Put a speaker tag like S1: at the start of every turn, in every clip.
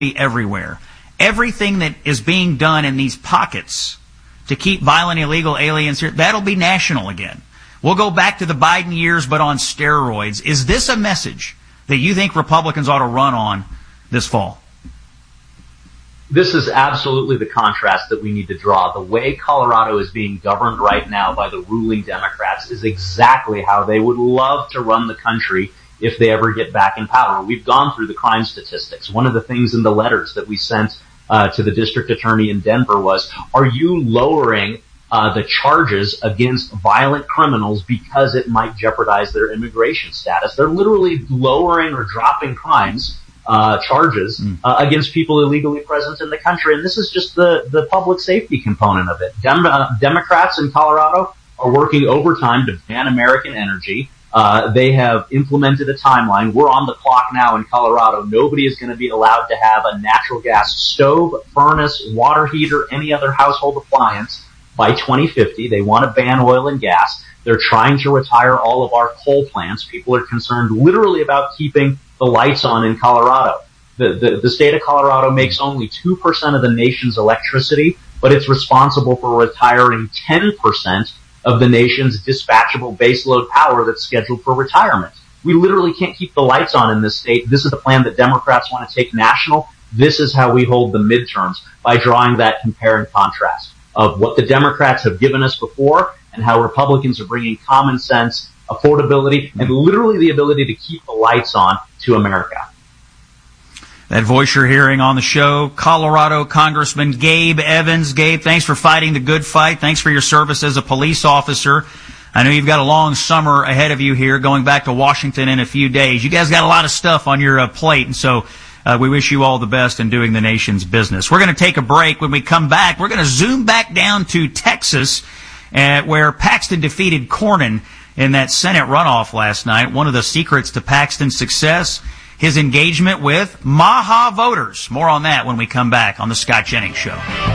S1: everywhere. Everything that is being done in these pockets to keep violent, illegal aliens here, that'll be national again. We'll go back to the Biden years, but on steroids. Is this a message that you think Republicans ought to run on this fall?
S2: This is absolutely the contrast that we need to draw. The way Colorado is being governed right now by the ruling Democrats is exactly how they would love to run the country if they ever get back in power. We've gone through the crime statistics. One of the things in the letters that we sent to the district attorney in Denver was, are you lowering the charges against violent criminals because it might jeopardize their immigration status? They're literally lowering or dropping charges against people illegally present in the country. And this is just the public safety component of it. Democrats in Colorado are working overtime to ban American energy. They have implemented a timeline. We're on the clock now in Colorado. Nobody is going to be allowed to have a natural gas stove, furnace, water heater, any other household appliance by 2050. They want to ban oil and gas. They're trying to retire all of our coal plants. People are concerned literally about keeping the lights on in Colorado. The state of Colorado makes only 2% of the nation's electricity, but it's responsible for retiring 10% of the nation's dispatchable baseload power that's scheduled for retirement. We literally can't keep the lights on in this state. This is the plan that Democrats want to take national. This is how we hold the midterms, by drawing that compare and contrast of what the Democrats have given us before and how Republicans are bringing common sense, affordability, and literally the ability to keep the lights on to America.
S1: That voice you're hearing on the show, Colorado Congressman Gabe Evans. Gabe, thanks for fighting the good fight. Thanks for your service as a police officer. I know you've got a long summer ahead of you here, going back to Washington in a few days. You guys got a lot of stuff on your plate, and so we wish you all the best in doing the nation's business. We're going to take a break. When we come back, we're going to zoom back down to Texas, where Paxton defeated Cornyn in that Senate runoff last night. One of the secrets to Paxton's success, his engagement with Maha voters. More on that when we come back on the Scott Jennings Show.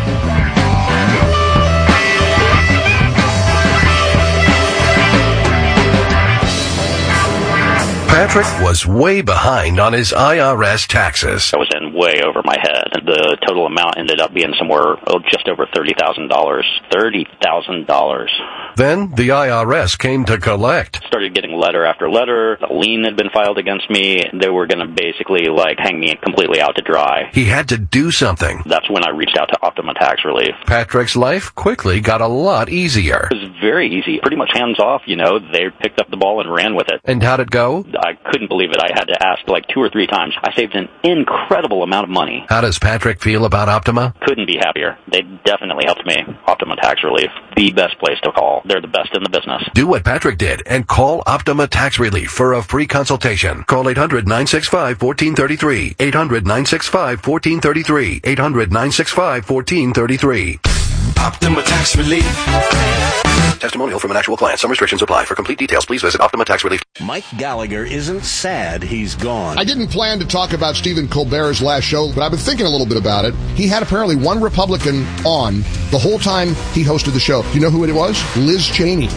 S3: Patrick was way behind on his IRS taxes.
S4: I was in way over my head. The total amount ended up being somewhere just over $30,000. $30,000.
S3: Then the IRS came to collect.
S4: Started getting letter after letter. A lien had been filed against me. They were going to basically hang me completely out to dry.
S3: He had to do something.
S4: That's when I reached out to Optima Tax Relief.
S3: Patrick's life quickly got a lot easier.
S4: It was very easy. Pretty much hands off, They picked up the ball and ran with it.
S3: And how'd it go?
S4: I couldn't believe it. I had to ask 2 or 3 times. I saved an incredible amount of money.
S3: How does Patrick feel about Optima?
S4: Couldn't be happier. They definitely helped me. Optima Tax Relief, the best place to call. They're the best in the business.
S3: Do what Patrick did and call Optima Tax Relief for a free consultation. Call 800-965-1433. 800-965-1433. 800-965-1433.
S5: Optima Tax Relief.
S3: Testimonial from an actual client. Some restrictions apply. For complete details, please visit Optima Tax Relief.
S6: Mike Gallagher isn't sad he's gone.
S7: I didn't plan to talk about Stephen Colbert's last show, but I've been thinking a little bit about it. He had apparently one Republican on the whole time he hosted the show. Do you know who it was? Liz Cheney.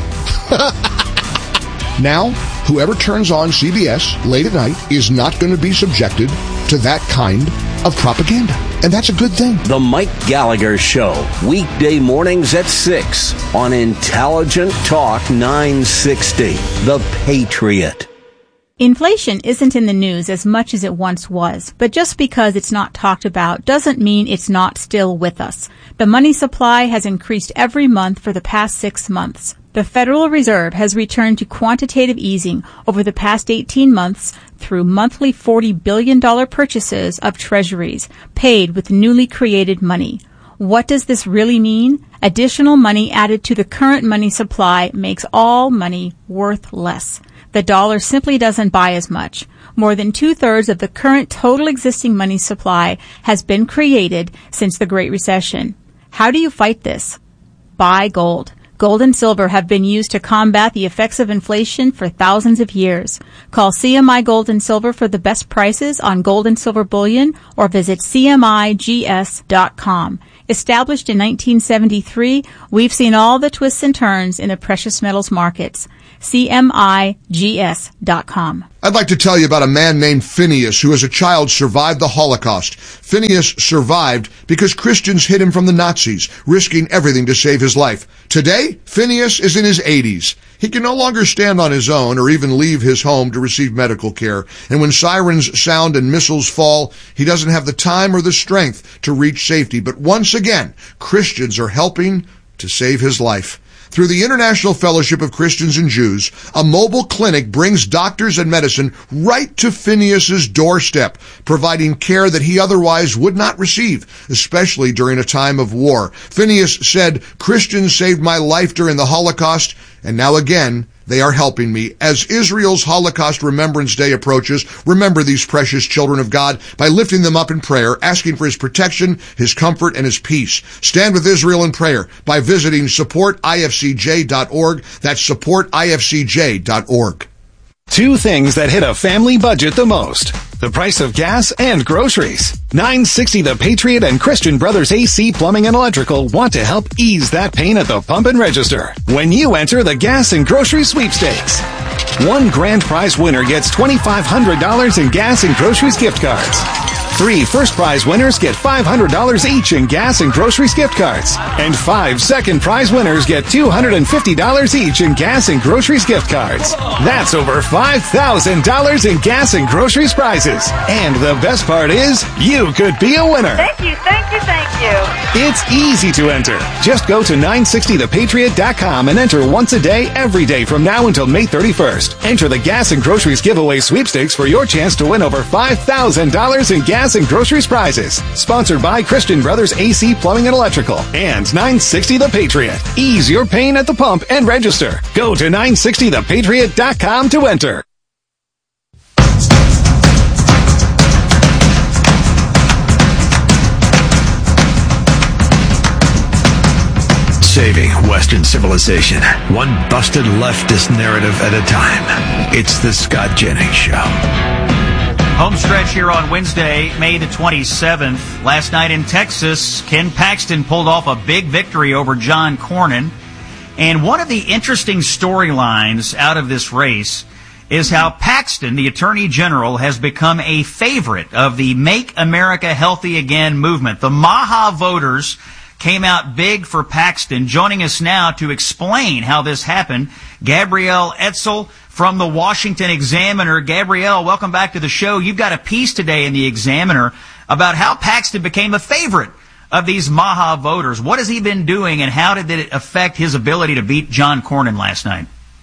S7: Now, whoever turns on CBS late at night is not going to be subjected to that kind of propaganda. And that's a good thing.
S6: The Mike Gallagher Show, weekday mornings at 6 on Intelligent Talk 960, The Patriot.
S8: Inflation isn't in the news as much as it once was, but just because it's not talked about doesn't mean it's not still with us. The money supply has increased every month for the past 6 months. The Federal Reserve has returned to quantitative easing over the past 18 months through monthly $40 billion purchases of treasuries paid with newly created money. What does this really mean? Additional money added to the current money supply makes all money worth less. The dollar simply doesn't buy as much. More than 2/3 of the current total existing money supply has been created since the Great Recession. How do you fight this? Buy gold. Gold and silver have been used to combat the effects of inflation for thousands of years. Call CMI Gold and Silver for the best prices on gold and silver bullion or visit CMIGS.com. Established in 1973, we've seen all the twists and turns in the precious metals markets. CMIGS.com.
S7: I'd like to tell you about a man named Phineas who as a child survived the Holocaust. Phineas survived because Christians hid him from the Nazis, risking everything to save his life. Today, Phineas is in his 80s. He can no longer stand on his own or even leave his home to receive medical care. And when sirens sound and missiles fall, he doesn't have the time or the strength to reach safety. But once again, Christians are helping to save his life. Through the International Fellowship of Christians and Jews, a mobile clinic brings doctors and medicine right to Phineas's doorstep, providing care that he otherwise would not receive, especially during a time of war. Phineas said, "Christians saved my life during the Holocaust, and now again, they are helping me." As Israel's Holocaust Remembrance Day approaches, remember these precious children of God by lifting them up in prayer, asking for his protection, his comfort, and his peace. Stand with Israel in prayer by visiting supportifcj.org. That's supportifcj.org.
S9: Two things that hit a family budget the most: the price of gas and groceries. 960 The Patriot and Christian Brothers AC Plumbing and Electrical want to help ease that pain at the pump and register when you enter the gas and grocery sweepstakes. One grand prize winner gets $2,500 in gas and groceries gift cards. 3 first prize winners get $500 each in gas and groceries gift cards. And 5 second prize winners get $250 each in gas and groceries gift cards. That's over $5,000 in gas and groceries prizes. And the best part is, you could be a winner.
S10: Thank you, thank you, thank you.
S9: It's easy to enter. Just go to 960thepatriot.com and enter once a day, every day from now until May 31st. Enter the gas and groceries giveaway sweepstakes for your chance to win over $5,000 in gas and groceries prizes. Sponsored by Christian Brothers AC Plumbing and Electrical and 960 The Patriot. Ease your pain at the pump and register. Go to 960thepatriot.com to enter.
S11: Saving Western civilization, one busted leftist narrative at a time. It's the Scott Jennings Show.
S1: Home stretch here on Wednesday, May the 27th. Last night in Texas, Ken Paxton pulled off a big victory over John Cornyn. And one of the interesting storylines out of this race is how Paxton, the Attorney General, has become a favorite of the Make America Healthy Again movement. The Maha voters came out big for Paxton. Joining us now to explain how this happened, Gabrielle Etzel from the Washington Examiner. Gabrielle, welcome back to the show. You've got a piece today in the Examiner about how Paxton became a favorite of these Maha voters. What has he been doing, and how did it affect his ability to beat John Cornyn last night?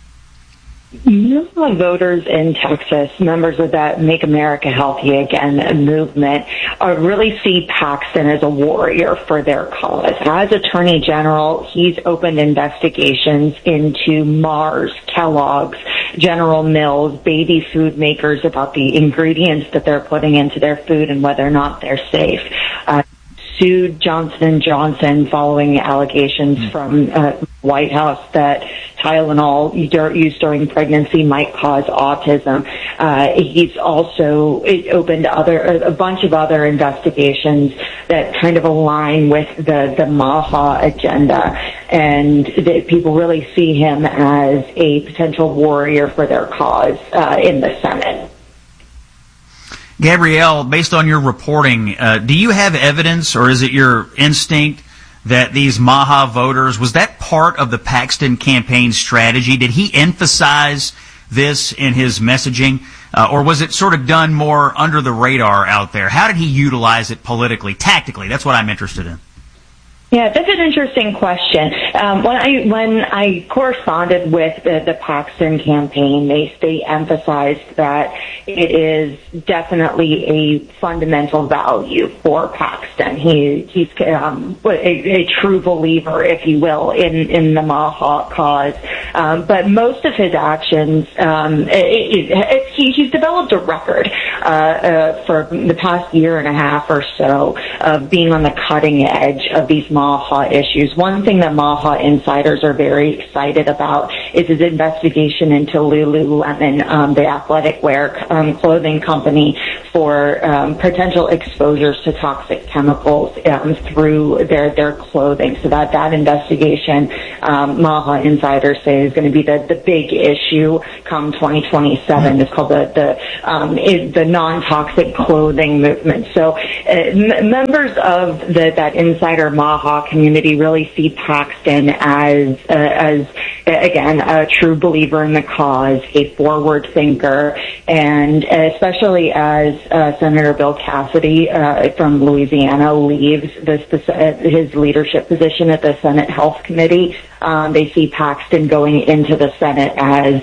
S12: Maha voters in Texas, members of that Make America Healthy Again movement, really see Paxton as a warrior for their cause. As Attorney General, he's opened investigations into Mars, Kellogg's, General Mills, baby food makers about the ingredients that they're putting into their food and whether or not they're safe. Sued Johnson & Johnson following allegations from White House that Tylenol used during pregnancy might cause autism. He's also opened a bunch of other investigations that kind of align with the Maha agenda, and that people really see him as a potential warrior for their cause in the Senate.
S1: Gabrielle, based on your reporting, do you have evidence, or is it your instinct that these Maha voters, was that part of the Paxton campaign strategy? Did he emphasize this in his messaging, or was it sort of done more under the radar out there? How did he utilize it politically, tactically? That's what I'm interested in.
S12: Yeah, that's an interesting question. When I corresponded with the Paxton campaign, they emphasized that it is definitely a fundamental value for Paxton. He's a true believer, if you will, in the Maha cause. But most of his actions, he's developed a record for the past year and a half or so of being on the cutting edge of these MAHA issues. One thing that MAHA insiders are very excited about is his investigation into Lululemon, the athletic wear clothing company, for potential exposures to toxic chemicals through their clothing. So that investigation, MAHA insiders say, is going to be the big issue come 2027. It's called the non-toxic clothing movement. So members of that insider MAHA community really see Paxton as again, a true believer in the cause, a forward thinker, and especially as Senator Bill Cassidy from Louisiana leaves his leadership position at the Senate Health Committee, they see Paxton going into the Senate as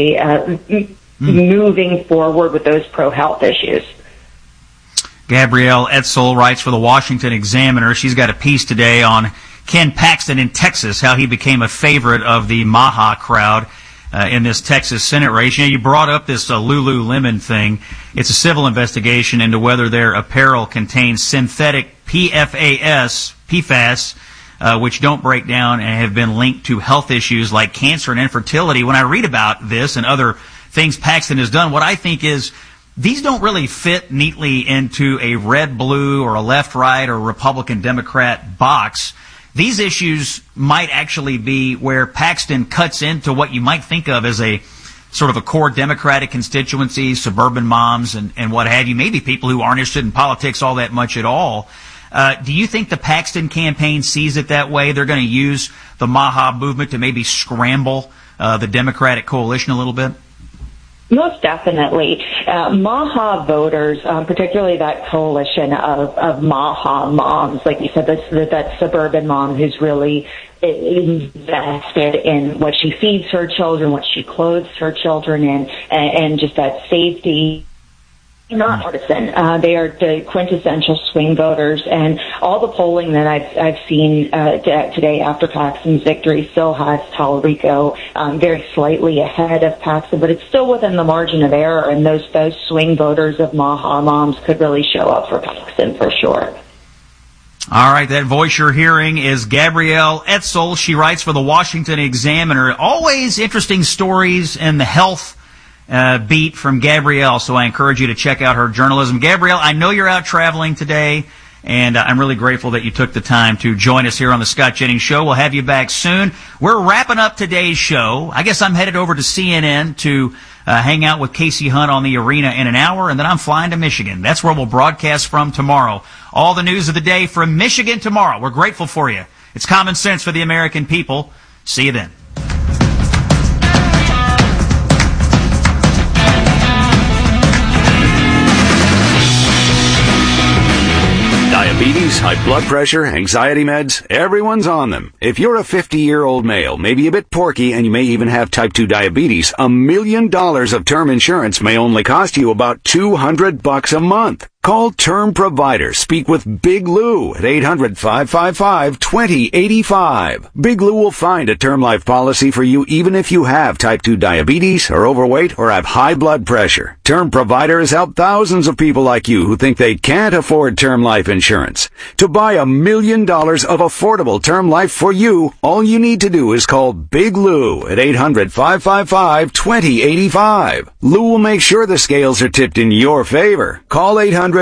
S12: moving forward with those pro-health issues.
S1: Gabrielle Etzel writes for the Washington Examiner. She's got a piece today on Ken Paxton in Texas, how he became a favorite of the MAHA crowd in this Texas Senate race. You brought up this Lululemon thing. It's a civil investigation into whether their apparel contains synthetic PFAS, which don't break down and have been linked to health issues like cancer and infertility. When I read about this and other things Paxton has done, what I think is these don't really fit neatly into a red, blue, or a left, right, or Republican, Democrat box. These issues might actually be where Paxton cuts into what you might think of as a sort of a core Democratic constituency, suburban moms and what have you, maybe people who aren't interested in politics all that much at all. Do you think the Paxton campaign sees it that way? They're going to use the MAHA movement to maybe scramble the Democratic coalition a little bit?
S12: Most definitely. MAHA voters, particularly that coalition of MAHA moms, like you said, that suburban mom who's really invested in what she feeds her children, what she clothes her children in, and just that safety. Not partisan. They are the quintessential swing voters, and all the polling that I've seen today after Paxton's victory still has Talarico very slightly ahead of Paxton, but it's still within the margin of error, and those swing voters of MAHA moms could really show up for Paxton for sure.
S1: All right, that voice you're hearing is Gabrielle Etzel. She writes for the Washington Examiner. Always interesting stories in the health beat from Gabrielle, so I encourage you to check out her journalism. Gabrielle, I know you're out traveling today, and I'm really grateful that you took the time to join us here on the Scott Jennings Show. We'll have you back soon. We're wrapping up today's show. I guess I'm headed over to CNN to hang out with Casey Hunt on the arena in an hour, and then I'm flying to Michigan. That's where we'll broadcast from tomorrow. All the news of the day from Michigan tomorrow. We're grateful for you. It's common sense for the American people. See you then.
S10: Diabetes, high blood pressure, anxiety meds, everyone's on them. If you're a 50-year-old male, maybe a bit porky, and you may even have type 2 diabetes, $1 million of term insurance may only cost you about $200 a month. Call Term Provider. Speak with Big Lou at 800-555-2085. Big Lou will find a term life policy for you even if you have type 2 diabetes, are overweight, or have high blood pressure. Term Provider has helped thousands of people like you who think they can't afford term life insurance. To buy $1 million of affordable term life for you, all you need to do is call Big Lou at 800-555-2085. Lou will make sure the scales are tipped in your favor. Call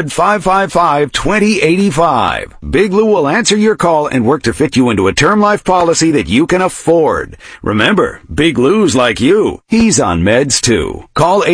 S10: 800-555-2085. Big Lou will answer your call and work to fit you into a term life policy that you can afford. Remember, Big Lou's like you. He's on meds too. Call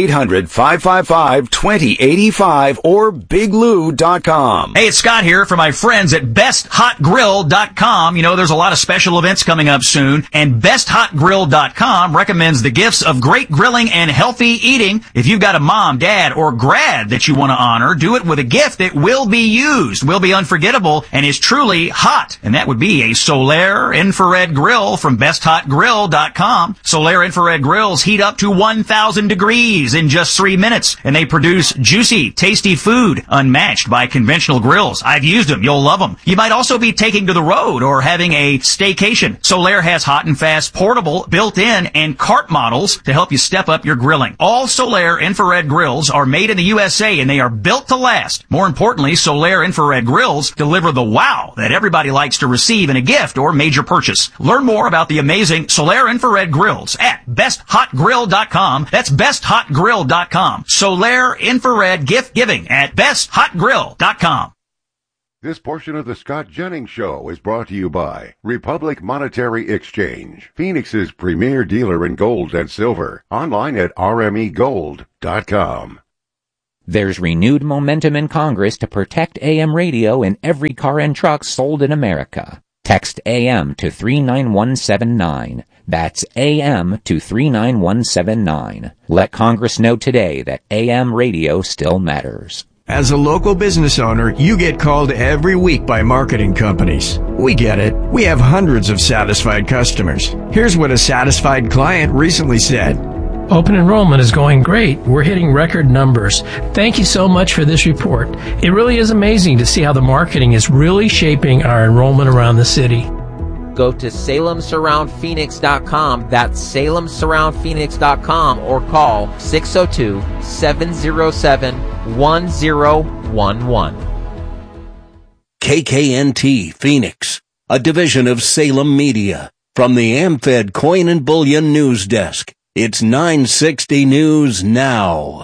S10: 800-555-2085 or biglou.com.
S1: Hey, it's Scott here for my friends at besthotgrill.com. You know, there's a lot of special events coming up soon, and besthotgrill.com recommends the gifts of great grilling and healthy eating. If you've got a mom, dad, or grad that you want to honor, do it with a gift that will be used, will be unforgettable, and is truly hot. And that would be a Solaire infrared grill from besthotgrill.com. Solaire infrared grills heat up to 1,000 degrees in just 3 minutes, and they produce juicy, tasty food unmatched by conventional grills. I've used them. You'll love them. You might also be taking to the road or having a staycation. Solaire has hot and fast, portable, built-in, and cart models to help you step up your grilling. All Solaire infrared grills are made in the USA, and they are built to last. last. More importantly, Solaire infrared grills deliver the wow that everybody likes to receive in a gift or major purchase. Learn more about the amazing Solaire infrared grills at besthotgrill.com. That's besthotgrill.com. Solaire infrared gift giving at besthotgrill.com.
S13: This portion of the Scott Jennings Show is brought to you by Republic Monetary Exchange, Phoenix's premier dealer in gold and silver. Online at rmegold.com.
S14: There's renewed momentum in Congress to protect AM radio in every car and truck sold in America. Text AM to 39179. That's AM to 39179. Let Congress know today that AM radio still matters.
S11: As a local business owner, you get called every week by marketing companies. We get it. We have hundreds of satisfied customers. Here's what a satisfied client recently said.
S15: Open enrollment is going great. We're hitting record numbers. Thank you so much for this report. It really is amazing to see how the marketing is really shaping our enrollment around the city.
S16: Go to SalemSurroundPhoenix.com. That's SalemSurroundPhoenix.com or call 602-707-1011.
S6: KKNT Phoenix, a division of Salem Media. From the AmFed Coin and Bullion News Desk, it's 960 News Now.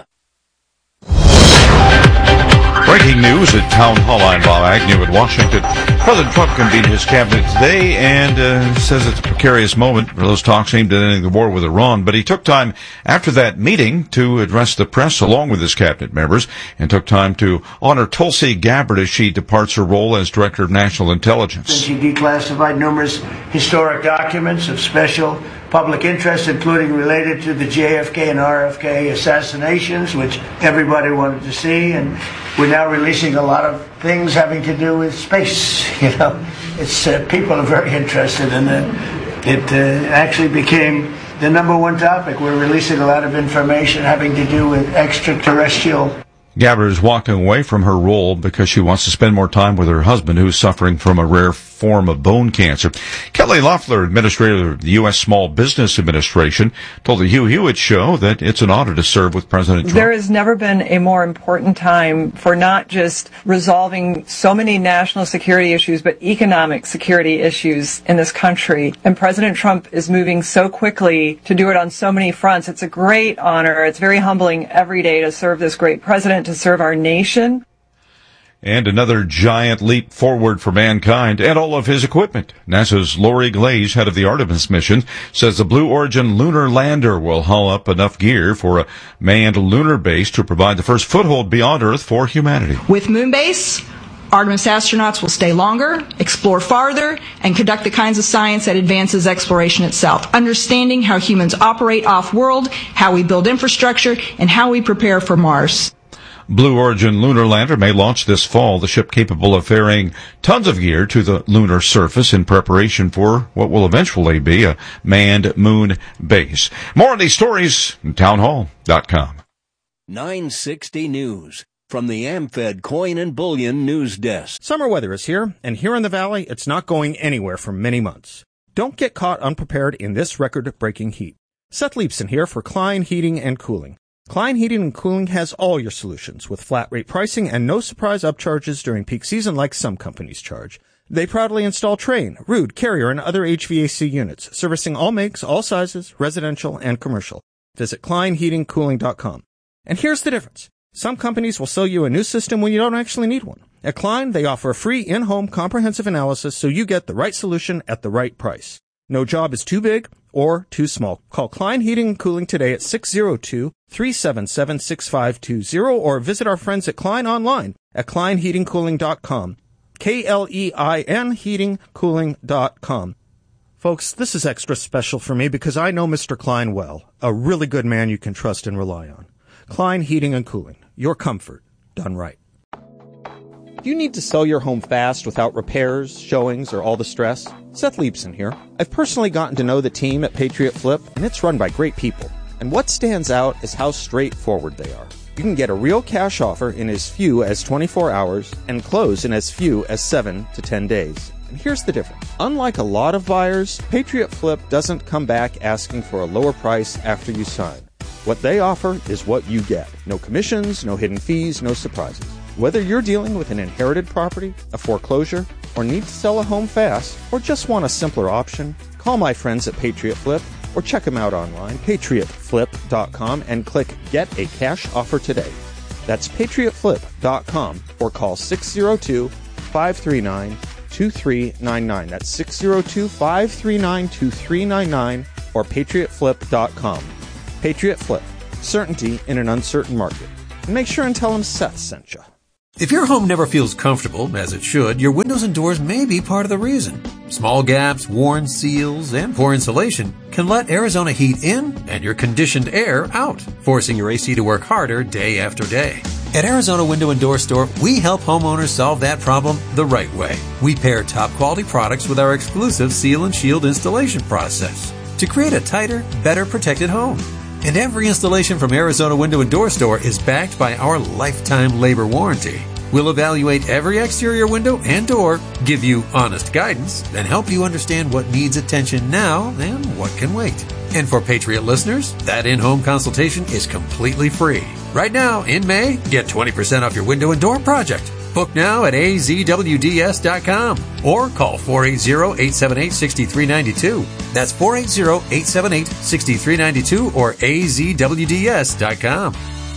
S17: Breaking news at Town Hall. I'm Bob Agnew in Washington. President Trump convened his cabinet today and says it's a precarious moment for those talks aimed at ending the war with Iran. But he took time after that meeting to address the press along with his cabinet members and took time to honor Tulsi Gabbard as she departs her role as Director of National Intelligence.
S18: She declassified numerous historic documents of special public interest, including related to the JFK and RFK assassinations, which everybody wanted to see, and we're now releasing a lot of things having to do with space. You know, it's people are very interested in it. It actually became the number one topic. We're releasing a lot of information having to do with extraterrestrial.
S17: Gabbard is walking away from her role because she wants to spend more time with her husband, who's suffering from a rare form of bone cancer. Kelly Loeffler, administrator of the U.S. Small Business Administration, told the Hugh Hewitt Show that it's an honor to serve with President Trump.
S19: There has never been a more important time for not just resolving so many national security issues, but economic security issues in this country. And President Trump is moving so quickly to do it on so many fronts. It's a great honor. It's very humbling every day to serve this great president, to serve our nation.
S17: And another giant leap forward for mankind and all of his equipment. NASA's Lori Glaze, head of the Artemis mission, says the Blue Origin lunar lander will haul up enough gear for a manned lunar base to provide the first foothold beyond Earth for humanity.
S20: With Moonbase, Artemis astronauts will stay longer, explore farther, and conduct the kinds of science that advances exploration itself, understanding how humans operate off-world, how we build infrastructure, and how we prepare for Mars.
S17: Blue Origin lunar lander may launch this fall, the ship capable of ferrying tons of gear to the lunar surface in preparation for what will eventually be a manned moon base. More on these stories at townhall.com.
S6: 960 News from the AmFed Coin and Bullion News Desk.
S21: Summer weather is here, and here in the Valley, it's not going anywhere for many months. Don't get caught unprepared in this record-breaking heat. Seth Leibson here for Klein Heating and Cooling. Klein Heating and Cooling has all your solutions with flat rate pricing and no surprise upcharges during peak season like some companies charge. They proudly install Trane, Ruud, Carrier, and other HVAC units, servicing all makes, all sizes, residential and commercial. Visit KleinHeatingCooling.com. And here's the difference. Some companies will sell you a new system when you don't actually need one. At Klein, they offer a free in-home comprehensive analysis so you get the right solution at the right price. No job is too big or too small. Call Klein Heating and Cooling today at 602-377-6520 or visit our friends at Klein online at KleinHeatingCooling.com. KLEIN heatingcooling.com. Folks, this is extra special for me because I know Mr. Klein well, a really good man you can trust and rely on. Klein Heating and Cooling, your comfort done right. Do you need to sell your home fast without repairs, showings, or all the stress? Seth Leibson here. I've personally gotten to know the team at Patriot Flip, and it's run by great people. And what stands out is how straightforward they are. You can get a real cash offer in as few as 24 hours and close in as few as 7 to 10 days. And here's the difference. Unlike a lot of buyers, Patriot Flip doesn't come back asking for a lower price after you sign. What they offer is what you get. No commissions, no hidden fees, no surprises. Whether you're dealing with an inherited property, a foreclosure, or need to sell a home fast, or just want a simpler option, call my friends at Patriot Flip or check them out online, patriotflip.com, and click Get a Cash Offer today. That's patriotflip.com or call 602-539-2399. That's 602-539-2399 or patriotflip.com. Patriot Flip. Certainty in an uncertain market. And make sure and tell them Seth sent you.
S2: If your home never feels comfortable, as it should, your windows and doors may be part of the reason. Small gaps, worn seals, and poor insulation can let Arizona heat in and your conditioned air out, forcing your AC to work harder day after day. At Arizona Window and Door Store, we help homeowners solve that problem the right way. We pair top quality products with our exclusive seal and shield installation process to create a tighter, better protected home. And every installation from Arizona Window and Door Store is backed by our lifetime labor warranty. We'll evaluate every exterior window and door, give you honest guidance, and help you understand what needs attention now and what can wait. And for Patriot listeners, that in-home consultation is completely free. Right now, in May, get 20% off your window and door project. Book now at azwds.com or call 480-878-6392. That's 480-878-6392 or azwds.com.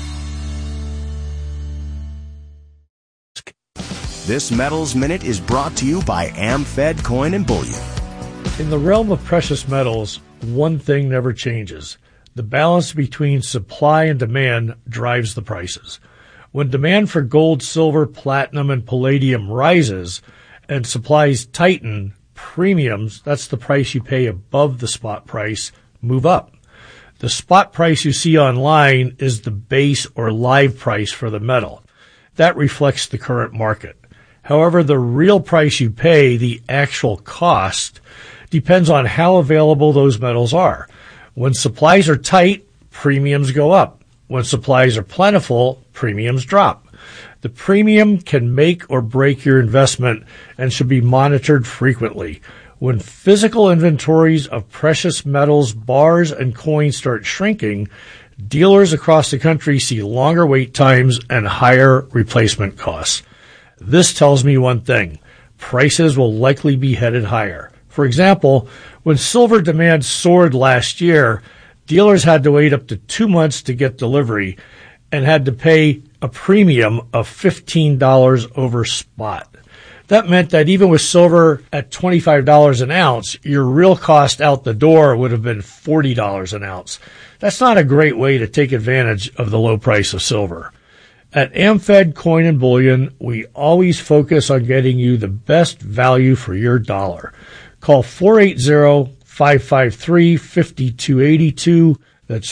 S22: This Metals Minute is brought to you by AmFed Coin and Bullion.
S23: In the realm of precious metals, one thing never changes. The balance between supply and demand drives the prices. When demand for gold, silver, platinum, and palladium rises and supplies tighten, premiums, that's the price you pay above the spot price, move up. The spot price you see online is the base or live price for the metal. That reflects the current market. However, the real price you pay, the actual cost, depends on how available those metals are. When supplies are tight, premiums go up. When supplies are plentiful, premiums drop. The premium can make or break your investment and should be monitored frequently. When physical inventories of precious metals, bars, and coins start shrinking, dealers across the country see longer wait times and higher replacement costs. This tells me one thing. Prices will likely be headed higher. For example, when silver demand soared last year, dealers had to wait up to 2 months to get delivery and had to pay a premium of $15 over spot. That meant that even with silver at $25 an ounce, your real cost out the door would have been $40 an ounce. That's not a great way to take advantage of the low price of silver. At AmFed Coin and Bullion, we always focus on getting you the best value for your dollar. Call 480-553-5282. That's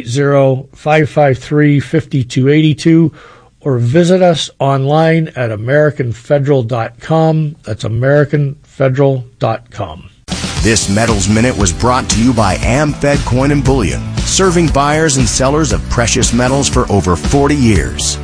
S23: 480-553-5282. Or visit us online at AmericanFederal.com. That's AmericanFederal.com.
S22: This Metals Minute was brought to you by AmFed Coin and Bullion, serving buyers and sellers of precious metals for over 40 years.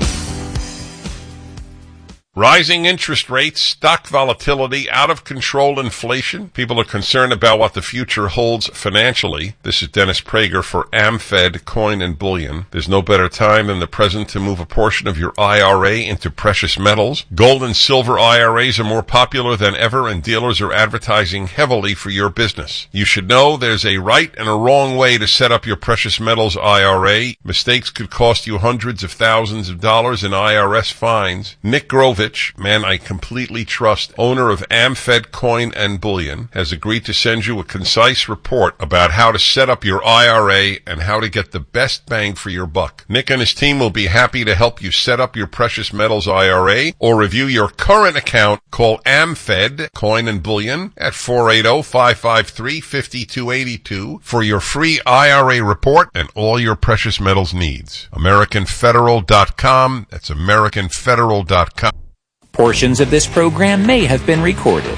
S24: Rising interest rates, stock volatility, out-of-control inflation. People are concerned about what the future holds financially. This is Dennis Prager for AmFed Coin and Bullion. There's no better time than the present to move a portion of your IRA into precious metals. Gold and silver IRAs are more popular than ever, and dealers are advertising heavily for your business. You should know there's a right and a wrong way to set up your precious metals IRA. Mistakes could cost you hundreds of thousands of dollars in IRS fines. Nick Grovich, man I completely trust, owner of AmFed Coin and Bullion, has agreed to send you a concise report about how to set up your IRA and how to get the best bang for your buck. Nick and his team will be happy to help you set up your precious metals IRA or review your current account. Call AmFed Coin and Bullion at 480-553-5282 for your free IRA report and all your precious metals needs. AmericanFederal.com. That's AmericanFederal.com.
S14: Portions of this program may have been recorded.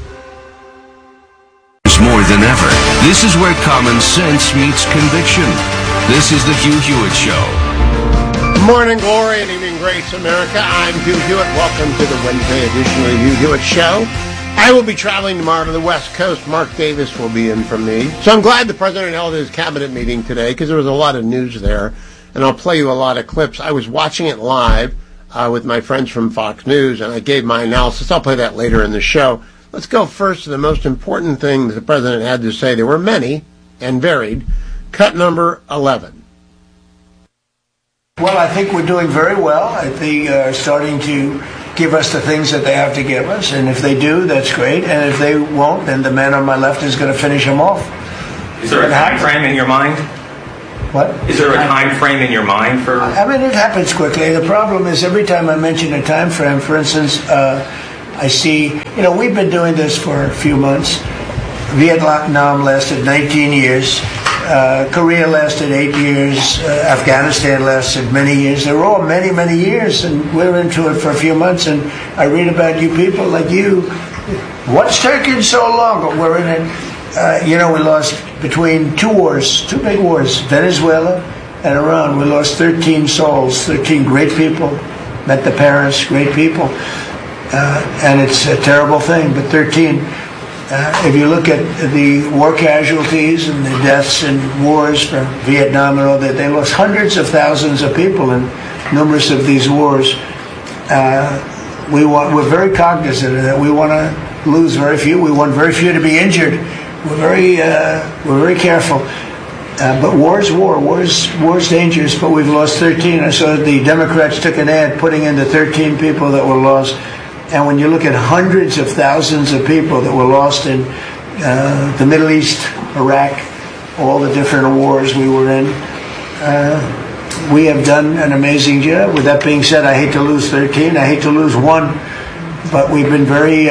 S22: More than ever, this is where common sense meets conviction. This is the Hugh Hewitt Show.
S25: Morning glory and evening grace, America. I'm Hugh Hewitt. Welcome to the Wednesday edition of the Hugh Hewitt Show. I will be traveling tomorrow to the West Coast. Mark Davis will be in from me. So I'm glad the president held his cabinet meeting today because there was a lot of news there, and I'll play you a lot of clips. I was watching it live. with my friends from Fox News, and I gave my analysis. I'll play that later in the show. Let's go first to the most important thing that the president had to say. There were many and varied. Cut number 11.
S18: Well, I think we're doing very well. I think starting to give us the things that they have to give us, and if they do, that's great. And if they won't, then the man on my left is going to finish them off.
S3: Is there a time frame in your mind?
S18: What?
S3: Is there a time frame in your mind for?
S18: I mean, it happens quickly. The problem is every time I mention a time frame, for instance, I see, we've been doing this for a few months. Vietnam lasted 19 years. Korea lasted 8 years. Afghanistan lasted many years. They were all many, many years, and we're into it for a few months. And I read about you people like you. What's taking so long? But we're in it. We lost between two big wars, Venezuela and Iran. We lost 13 souls, 13 great people. Met the parents, great people. And it's a terrible thing, but 13. If you look at the war casualties and the deaths in wars from Vietnam and all that, they lost hundreds of thousands of people in numerous of these wars. We're very cognizant of that. We want to lose very few. We want very few to be injured. We're very careful. But war's war. War's dangerous, but we've lost 13. I saw the Democrats took an ad putting in the 13 people that were lost. And when you look at hundreds of thousands of people that were lost in the Middle East, Iraq, all the different wars we were in, we have done an amazing job. With that being said, I hate to lose 13. I hate to lose one, but we've been very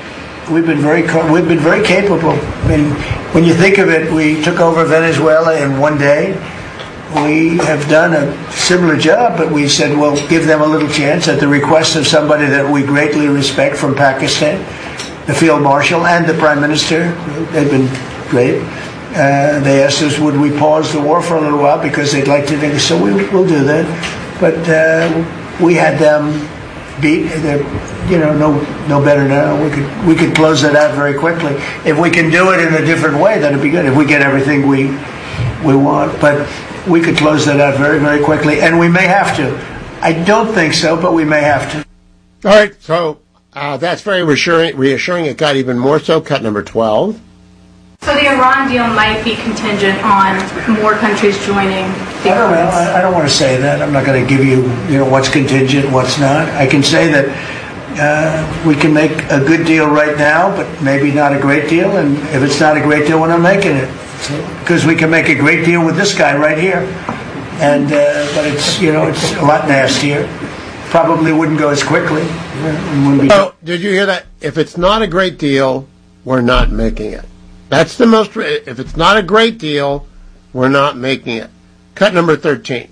S18: capable. I mean, when you think of it, we took over Venezuela in one day. We have done a similar job, but we said, well, give them a little chance at the request of somebody that we greatly respect from Pakistan, the Field Marshal and the Prime Minister. They've been great. They asked us, would we pause the war for a little while because they'd like to, so we'll do that. But we had them beat. They're, no better now. We could close that out very quickly. If we can do it in a different way, that'd be good. If we get everything we want, but we could close that out very, very quickly, and we may have to. I don't think so, but we may have to.
S25: All right, so that's very reassuring. It got even more so. Cut number 12.
S4: So the Iran deal might be contingent on more countries joining the alliance.
S18: I don't want to say that. I'm not going to give you, what's contingent, what's not. I can say that we can make a good deal right now, but maybe not a great deal. And if it's not a great deal, we're not making it. Because we can make a great deal with this guy right here, and but it's a lot nastier. Probably wouldn't go as quickly.
S25: So, did you hear that? If it's not a great deal, we're not making it. That's the most. If it's not a great deal, we're not making it. Cut number 13.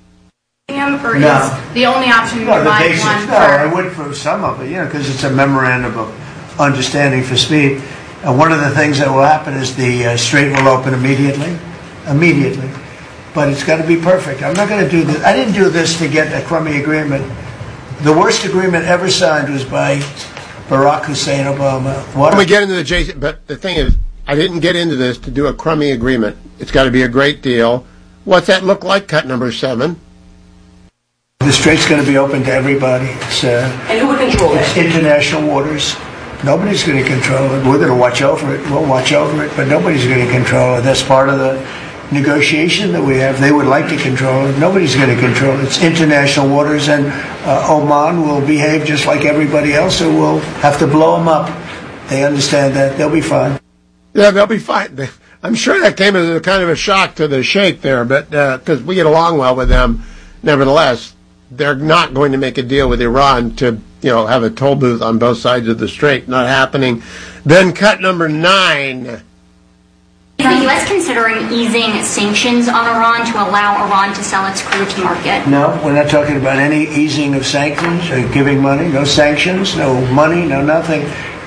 S4: Or is the only option you provide one?
S18: I would for some of it, because it's a memorandum of understanding for speed. One of the things that will happen is the strait will open immediately. But it's got to be perfect. I'm not going to do this. I didn't do this to get a crummy agreement. The worst agreement ever signed was by Barack Hussein Obama.
S25: When we get into the Jason, but the thing is, I didn't get into this to do a crummy agreement. It's got to be a great deal. What's that look like? Cut number 7.
S18: The strait's going to be open to everybody.
S4: And who would control it?
S18: It's international waters. Nobody's going to control it. We're going to watch over it. We'll watch over it, but nobody's going to control it. That's part of the negotiation that we have. They would like to control it. Nobody's going to control it. It's international waters, and Oman will behave just like everybody else, so we'll have to blow them up. They understand that. They'll be fine.
S25: Yeah, they'll be fine. I'm sure that came as a kind of a shock to the sheikh there, but because we get along well with them, nevertheless, they're not going to make a deal with Iran to have a toll booth on both sides of the strait. Not happening. Then cut number 9.
S5: Is the U.S. considering easing sanctions on Iran to allow Iran to sell its crude to market?
S18: No, we're not talking about any easing of sanctions or giving money. No sanctions, no money, no nothing.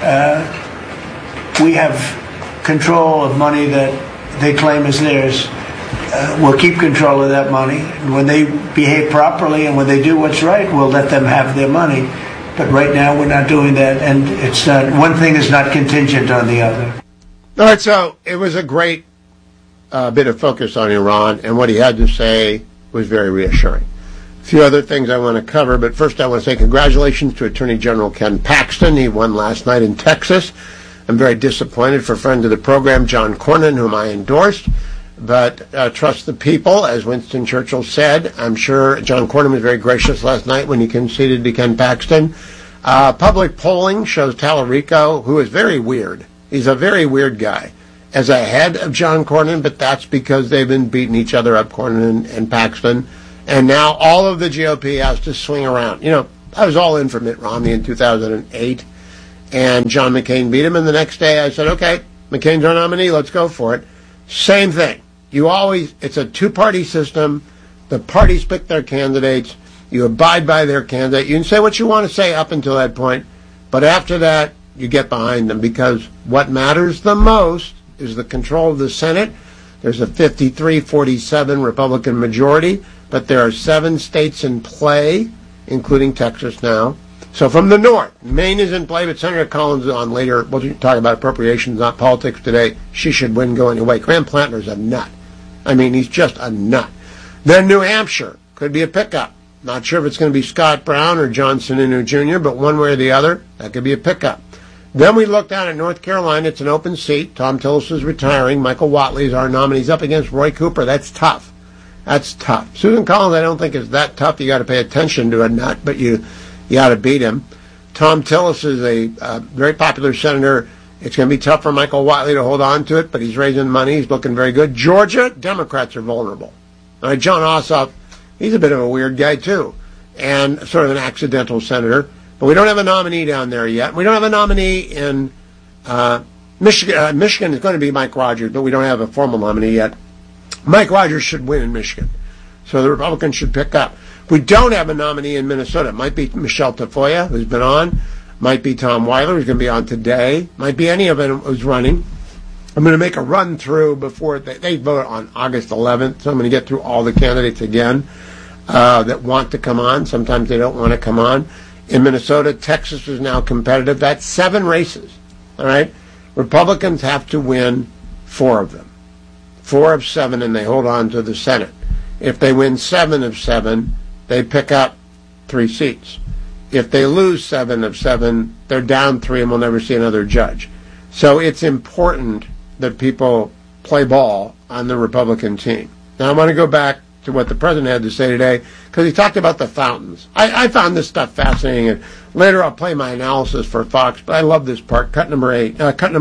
S18: We have control of money that they claim is theirs. We'll keep control of that money. And when they behave properly and when they do what's right, we'll let them have their money. But right now, we're not doing that, and it's not. One thing is not contingent on the other.
S25: All right, so it was a great bit of focus on Iran, and what he had to say was very reassuring. few other things I want to cover, but first I want to say congratulations to Attorney General Ken Paxton. He won last night in Texas. I'm very disappointed for friend of the program, John Cornyn, whom I endorsed, but trust the people, as Winston Churchill said. I'm sure John Cornyn was very gracious last night when he conceded to Ken Paxton. Public polling shows Tallarico, who is very weird. He's a very weird guy, as ahead of John Cornyn, but that's because they've been beating each other up, Cornyn and Paxton. And now all of the GOP has to swing around. You know, I was all in for Mitt Romney in 2008, and John McCain beat him, and the next day I said, okay, McCain's our nominee, let's go for it. Same thing. It's a two-party system. The parties pick their candidates. You abide by their candidate. You can say what you want to say up until that point, but after that, you get behind them, because what matters the most is the control of the Senate. There's a 53-47 Republican majority, but there are 7 states in play, including Texas now. So from the north, Maine is in play, but Senator Collins is on later. We'll talk about appropriations, not politics today. She should win going away. Graham Plantner's a nut. I mean, he's just a nut. Then New Hampshire could be a pickup. Not sure if it's going to be Scott Brown or John Sununu Jr., but one way or the other, that could be a pickup. Then we look down at North Carolina. It's an open seat. Tom Tillis is retiring. Michael Whatley is our nominee. He's up against Roy Cooper. That's tough. That's tough. Susan Collins, I don't think is that tough. You got to pay attention to a nut, but you got to beat him. Tom Tillis is a very popular senator. It's going to be tough for Michael Whatley to hold on to it, but he's raising money. He's looking very good. Georgia, Democrats are vulnerable. All right, John Ossoff, he's a bit of a weird guy, too, and sort of an accidental senator. But we don't have a nominee down there yet. We don't have a nominee in Michigan. Michigan is going to be Mike Rogers, but we don't have a formal nominee yet. Mike Rogers should win in Michigan, so the Republicans should pick up. We don't have a nominee in Minnesota. It might be Michelle Tafoya, who's been on. Might be Tom Weiler, who's going to be on today. Might be any of them who's running. I'm going to make a run through before they vote on August 11th, so I'm going to get through all the candidates again that want to come on. Sometimes they don't want to come on. In Minnesota, Texas is now competitive. That's 7 races, all right? Republicans have to win 4 of them. 4 of 7, and they hold on to the Senate. If they win 7 of 7, they pick up 3 seats. If they lose 7 of 7, they're down 3 and we'll never see another judge. So it's important that people play ball on the Republican team. Now I want to go back to what the president had to say today, because he talked about the fountains. I found this stuff fascinating, and later I'll play my analysis for Fox, but I love this part. Cut number 8.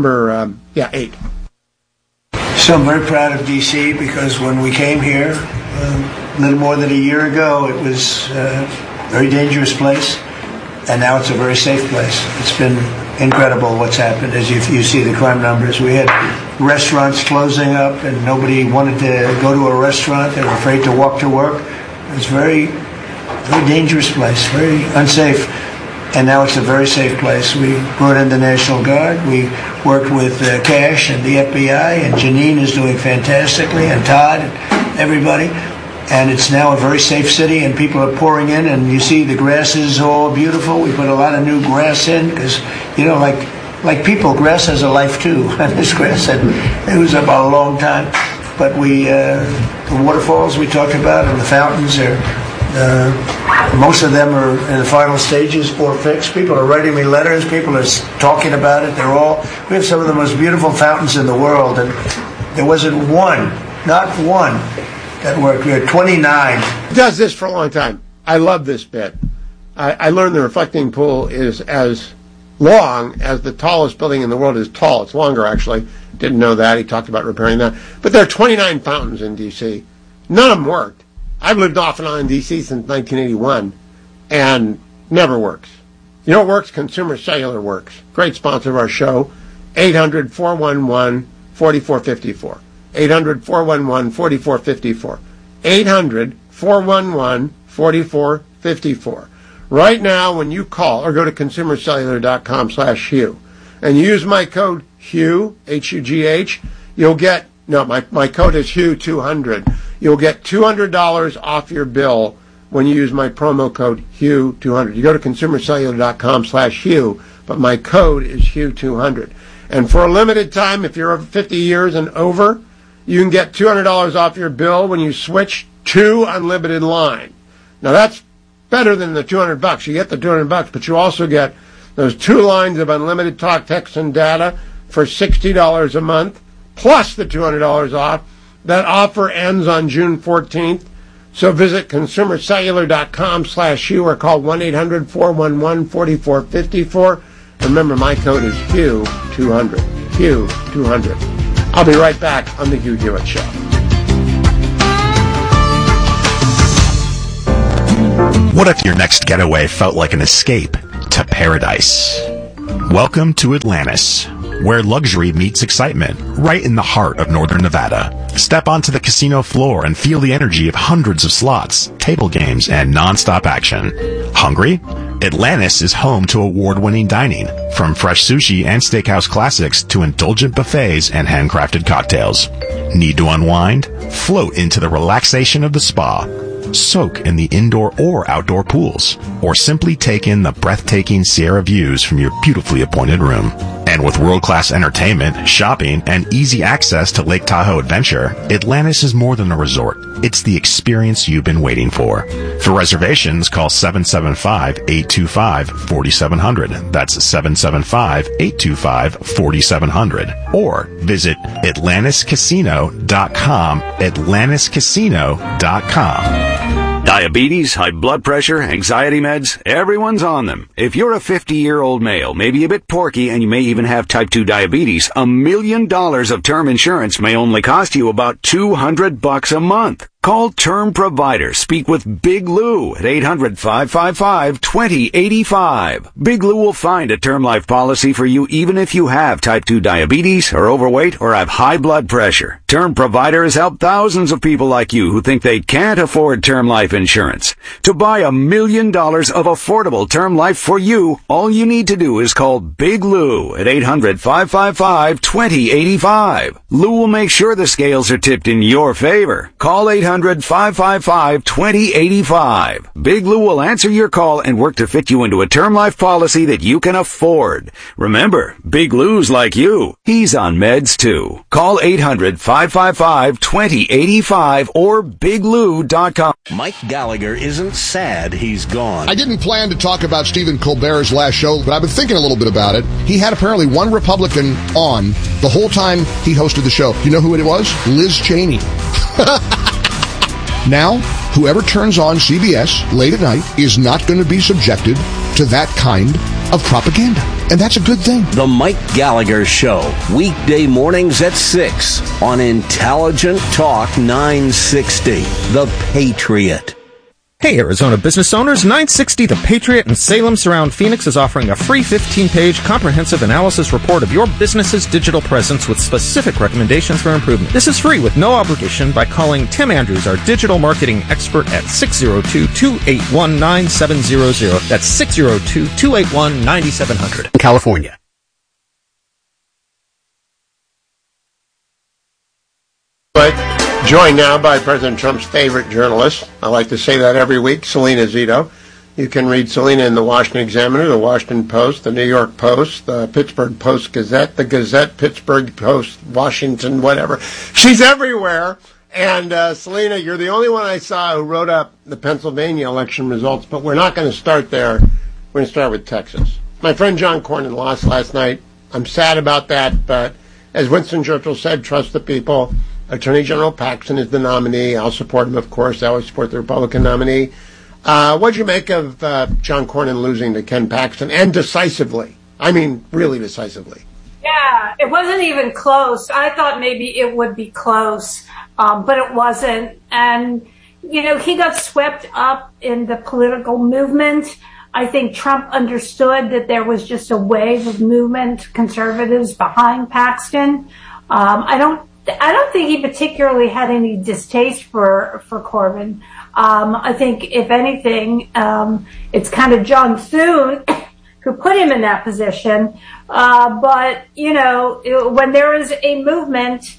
S18: So I'm very proud of D.C. because when we came here a little more than a year ago, it was a very dangerous place, and now it's a very safe place. It's been incredible what's happened as you see the crime numbers. We had restaurants closing up, and nobody wanted to go to a restaurant. They were afraid to walk to work. It was a very, very dangerous place, very unsafe. And now it's a very safe place. We brought in the National Guard. We worked with Cash and the FBI, and Janine is doing fantastically, and Todd, and everybody. And it's now a very safe city, and people are pouring in, and you see the grass is all beautiful. We put a lot of new grass in because, like people, grass has a life too. And this grass it was up a long time. But the waterfalls we talked about and the fountains are. Most of them are in the final stages or fixed. People are writing me letters. People are talking about it. We have some of the most beautiful fountains in the world, and there wasn't one, not one, that worked. We had 29.
S25: He does this for a long time. I love this bit. I learned the reflecting pool is as long as the tallest building in the world is tall. It's longer, actually. Didn't know that. He talked about repairing that. But there are 29 fountains in D.C. None of them worked. I've lived off and on in D.C. since 1981, and never works. You know what works? Consumer Cellular works. Great sponsor of our show. 800-411-4454. 800-411-4454. 800-411-4454. Right now, when you call or go to consumercellular.com/Hugh and you use my code Hugh, H-U-G-H, you'll get, my code is Hugh200. You'll get $200 off your bill when you use my promo code Hugh200. You go to consumercellular.com/Hugh, but my code is Hugh200. And for a limited time, if you're over 50 years and over, you can get $200 off your bill when you switch to unlimited line. Now that's better than the $200. You get the $200, but you also get those 2 lines of unlimited talk, text, and data for $60 a month, plus the $200 off. That offer ends on June 14th. So visit consumercellular.com/Hugh or call 1-800-411-4454. Remember, my code is Hugh200. Hugh200. I'll be right back on the Hugh Hewitt Show.
S7: What if your next getaway felt like an escape to paradise? Welcome to Atlantis, where luxury meets excitement, right in the heart of northern Nevada. Step onto the casino floor and feel the energy of hundreds of slots, table games, and non-stop action. Hungry? Atlantis is home to award-winning dining, from fresh sushi and steakhouse classics to indulgent buffets and handcrafted cocktails. Need to unwind? Float into the relaxation of the spa. Soak in the indoor or outdoor pools, or simply take in the breathtaking Sierra views from your beautifully appointed room. And with world-class entertainment, shopping, and easy access to Lake Tahoe Adventure, Atlantis is more than a resort. It's the experience you've been waiting for. For reservations, call 775-825-4700. That's 775-825-4700. Or visit AtlantisCasino.com, AtlantisCasino.com.
S8: Diabetes, high blood pressure, anxiety meds, everyone's on them. If you're a 50-year-old male, maybe a bit porky, and you may even have type 2 diabetes, $1 million of term insurance may only cost you about $200 a month. Call Term Provider. Speak with Big Lou at 800-555-2085. Big Lou will find a term life policy for you even if you have type 2 diabetes, are overweight, or have high blood pressure. Term Provider has helped thousands of people like you who think they can't afford term life insurance. To buy $1 million of affordable term life for you, all you need to do is call Big Lou at 800-555-2085. Lou will make sure the scales are tipped in your favor. Call 800-555-2085. Big Lou will answer your call and work to fit you into a term life policy that you can afford. Remember, Big Lou's like you. He's on meds too. Call 800-555-2085 or biglou.com.
S6: Mike Gallagher isn't sad he's gone.
S9: I didn't plan to talk about Stephen Colbert's last show, but I've been thinking a little bit about it. He had apparently one Republican on the whole time he hosted the show. You know who it was? Liz Cheney. Now, whoever turns on CBS late at night is not going to be subjected to that kind of propaganda. And that's a good thing.
S6: The Mike Gallagher Show, weekday mornings at 6 on Intelligent Talk 960, The Patriot.
S21: Hey, Arizona business owners, 960 The Patriot in Salem Surround Phoenix is offering a free 15-page comprehensive analysis report of your business's digital presence with specific recommendations for improvement. This is free with no obligation by calling Tim Andrews, our digital marketing expert, at 602-281-9700. That's 602-281-9700.
S10: California.
S25: Joined now by President Trump's favorite journalist. I like to say that every week, Selena Zito. You can read Selena in the Washington Examiner, the Washington Post, the New York Post, the Pittsburgh Post-Gazette, the Gazette, Pittsburgh Post, Washington, whatever. She's everywhere. And Selena, you're the only one I saw who wrote up the Pennsylvania election results, but we're not going to start there. We're going to start with Texas. My friend John Cornyn lost last night. I'm sad about that, but as Winston Churchill said, trust the people. Attorney General Paxton is the nominee. I'll support him, of course. I always support the Republican nominee. What'd you make of John Cornyn losing to Ken Paxton, and decisively? I mean, really decisively.
S12: Yeah, it wasn't even close. I thought maybe it would be close, but it wasn't. And, you know, he got swept up in the political movement. I think Trump understood that there was just a wave of movement, conservatives behind Paxton. I don't think he particularly had any distaste for Corbyn. I think, if anything, it's kind of John Thune who put him in that position. But, you know, when there is a movement,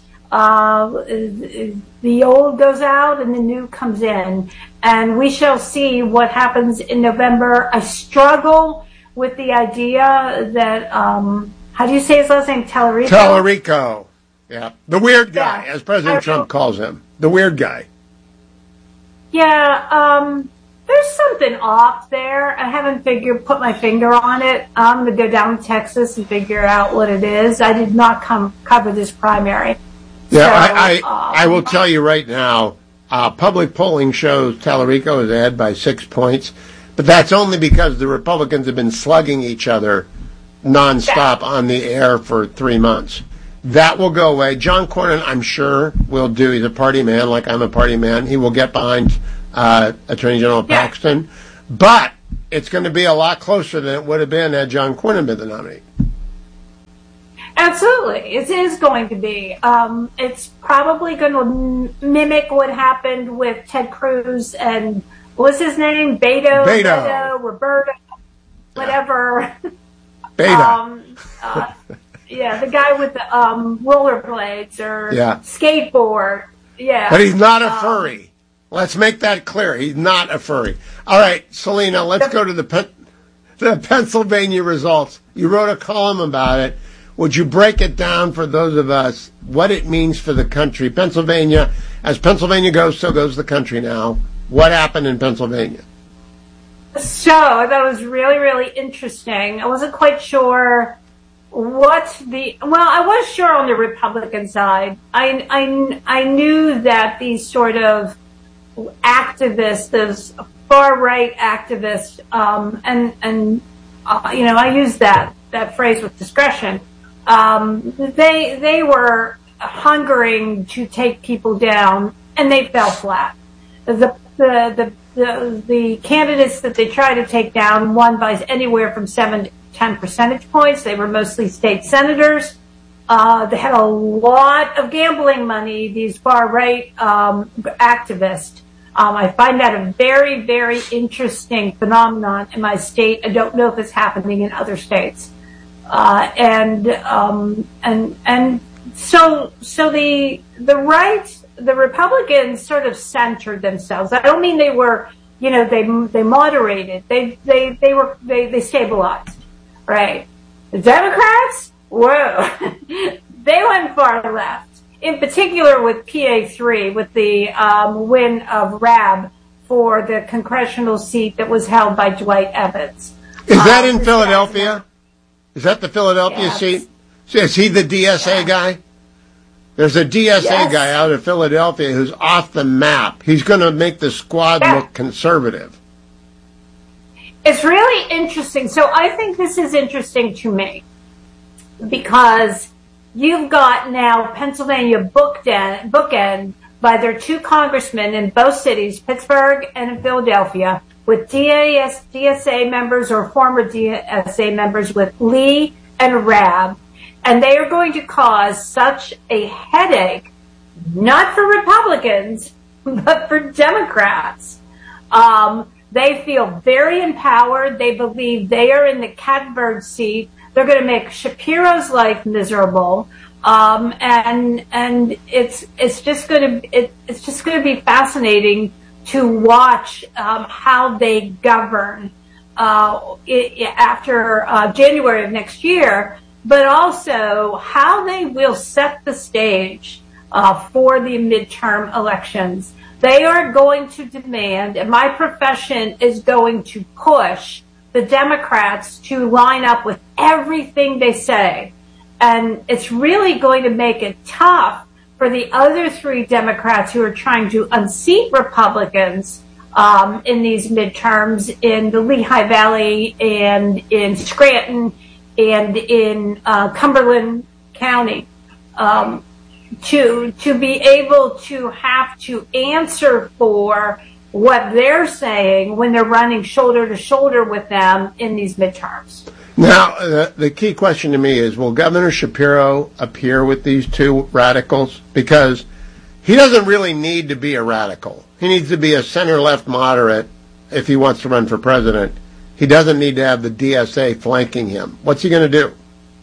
S12: the old goes out and the new comes in. And we shall see what happens in November. I struggle with the idea that, how do you say his last name? Tallarico?
S25: Tallarico. Yeah, the weird guy, as President Trump calls him, the weird guy.
S12: Yeah, there's something off there. I haven't put my finger on it. I'm going to go down to Texas and figure out what it is. I did not cover this primary.
S25: Yeah,
S12: So,
S25: I will tell you right now, public polling shows Tallarico is ahead by 6 points, but that's only because the Republicans have been slugging each other nonstop on the air for 3 months. That will go away. John Cornyn, I'm sure, will do. He's a party man, like I'm a party man. He will get behind Attorney General Paxton, but it's going to be a lot closer than it would have been had John Cornyn been the nominee.
S12: Absolutely. It is going to be. It's probably going to mimic what happened with Ted Cruz and, what's his name? Beto, Roberto, whatever.
S25: Beta.
S12: Yeah, the guy with the rollerblades or skateboard. Yeah.
S25: But he's not a furry. Let's make that clear. He's not a furry. All right, Selena, let's go to the Pennsylvania results. You wrote a column about it. Would you break it down for those of us, what it means for the country? Pennsylvania, as Pennsylvania goes, so goes the country now. What happened in Pennsylvania?
S12: So, I thought it was really, really interesting. I wasn't quite sure I was sure on the Republican side. I knew that these sort of activists, those far-right activists, I use that phrase with discretion. They were hungering to take people down, and they fell flat. The candidates that they tried to take down won by anywhere from 7 to 10 percentage points. They were mostly state senators. They had a lot of gambling money, these far-right activists. I find that a very, very interesting phenomenon in my state. I don't know if it's happening in other states. So the right, the Republicans sort of centered themselves. I don't mean they were, they moderated. They stabilized, right? The Democrats, whoa, they went far left. In particular with PA3, with the win of Rabb for the congressional seat that was held by Dwight Evans.
S25: Is that in Philadelphia? Is that the Philadelphia seat? Is he the DSA guy? There's a DSA guy out of Philadelphia who's off the map. He's going to make the squad look conservative.
S12: It's really interesting. So I think this is interesting to me because you've got now Pennsylvania bookend by their two congressmen in both cities, Pittsburgh and in Philadelphia, with DSA members or former DSA members with Lee and Rabb. And they are going to cause such a headache, not for Republicans, but for Democrats. They feel very empowered. They believe they are in the catbird seat. They're going to make Shapiro's life miserable, and it's just going to be fascinating to watch how they govern after January of next year, but also how they will set the stage for the midterm elections. They are going to demand, and my profession is going to push the Democrats to line up with everything they say. And it's really going to make it tough for the other three Democrats who are trying to unseat Republicans in these midterms in the Lehigh Valley and in Scranton and in Cumberland County to be able to have to answer for what they're saying when they're running shoulder to shoulder with them in these midterms.
S25: Now, the key question to me is, will Governor Shapiro appear with these two radicals? Because he doesn't really need to be a radical. He needs to be a center-left moderate if he wants to run for president. He doesn't need to have the DSA flanking him. What's he going to do?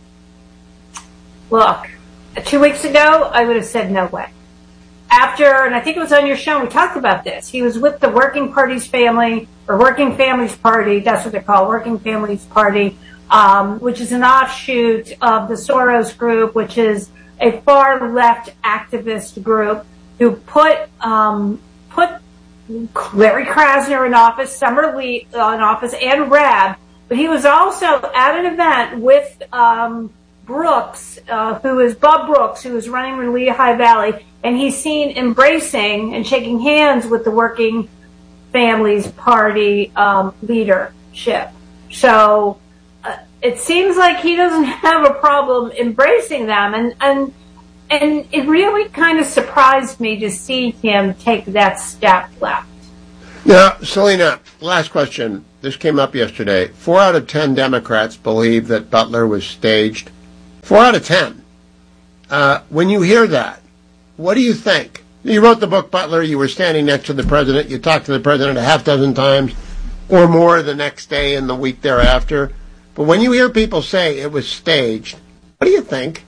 S12: Look, 2 weeks ago, I would have said no way. After, and I think it was on your show, we talked about this. He was with the Working Party's Family, or Working Families Party, that's what they're called, Working Families Party, which is an offshoot of the Soros Group, which is a far left activist group who put Larry Krasner in office, Summer Lee in office, and Rab. But he was also at an event with Brooks, who is Bob Brooks, who is running in Lehigh Valley, and he's seen embracing and shaking hands with the Working Families Party leadership. So it seems like he doesn't have a problem embracing them, and it really kind of surprised me to see him take that step left.
S25: Now, Selena, last question. This came up yesterday. 4 out of 10 Democrats believe that Butler was staged. 4 out of 10. When you hear that, what do you think? You wrote the book, Butler. You were standing next to the president. You talked to the president a half dozen times or more the next day and the week thereafter. But when you hear people say it was staged, what do you think?